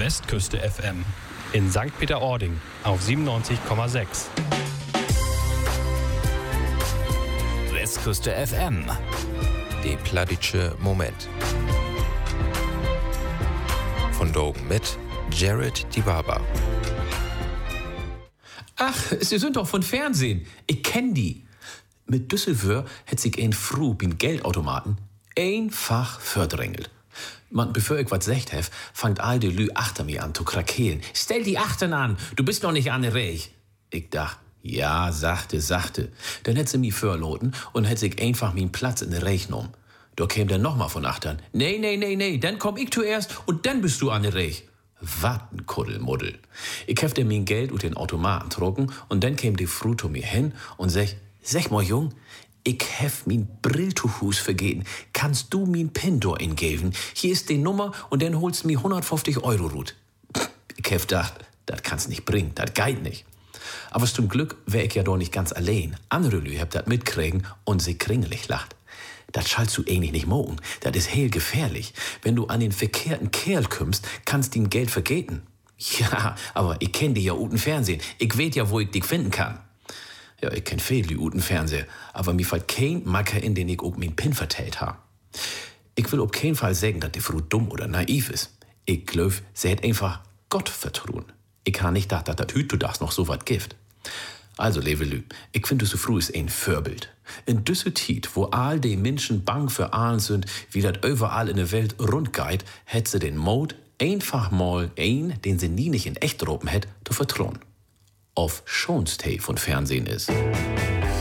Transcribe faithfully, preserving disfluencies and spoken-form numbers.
Westküste F M in Sankt Peter-Ording auf siebenundneunzig Komma sechs. Westküste F M. Der Plattdeutsche Moment. Von Dogen mit Jared Dibaba. Ach, Sie sind doch von Fernsehen. Ich kenn die. Mit Düsseldorf hätt sich ein Fru bin Geldautomaten einfach verdrängelt. Man, bevor ich was secht hef, fangt all de Lü achter mir an zu krakeelen. Stell die Achten an, du bist noch nicht an der Reich. Ich dach, ja, sachte, sachte. Dann hätt sie mi verloten und hätt sich einfach min Platz in der Reich genommen. Da käm der nochmal von Achtern. Nee, nee, nee, nee, dann komm ich zuerst und dann bist du an der Reich. Wat n Kuddelmuddel. Ich hef der min Geld und den Automaten trocken und dann käm die Fru zu mir hin und sech, sech mal Jung, ich hef min Brilltuchhus vergeten. Kannst du min Pin do ingeben? Hier ist die Nummer und dann holst mi hundertfünfzig Euro rut. Ich hef gedacht, das kannst nicht bringen, das geht nicht. Aber zum Glück wär ich ja doch nicht ganz allein. Andere Lü hab dat mitkriegen und sie kringelig lacht. Das schallst du ähnlich nicht mogen. Das ist heel gefährlich. Wenn du an den verkehrten Kerl kümmst, kannst ihm Geld vergeten. Ja, aber ich kenn dich ja uten Fernsehen. Ich weet ja, wo ich dich finden kann. Ja, ich kenn viel die uten Fernseher, aber mir fällt kein Macker in, den ich auch min Pin vertellt ha. Ich will auf keinen Fall sagen, dass die Frau dumm oder naiv ist. Ich glaub, sie hat einfach Gott vertrauen. Ich ha nicht gedacht, dass das Hüt du das noch so wat gift. Also, Levelü, ich finde, so früh ist ein Vorbild. In Düsseldorf, wo all die Menschen bang für allen sind, wie das überall in der Welt rund geht, hätt sie den Mut, einfach mal ein, den sie nie nicht in echt ropen hätt, zu vertrauen. Auf Schonstay von Fernsehen ist.